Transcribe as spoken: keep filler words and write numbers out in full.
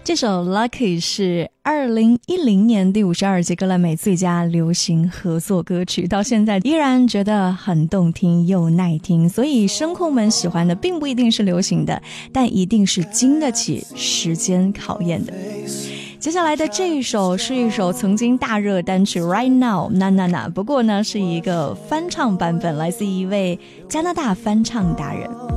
这首 Lucky 是二零一零年第五十二届格莱美最佳流行合作歌曲，到现在依然觉得很动听又耐听，所以声控们喜欢的并不一定是流行的，但一定是经得起时间考验的。接下来的这一首是一首曾经大热单曲 Right Now Na Na Na， 不过呢是一个翻唱版本，来自一位加拿大翻唱达人。